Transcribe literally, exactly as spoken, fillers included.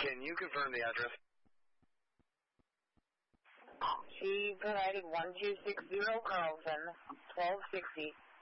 Can you confirm the address? She provided one two six zero Carlson, twelve sixty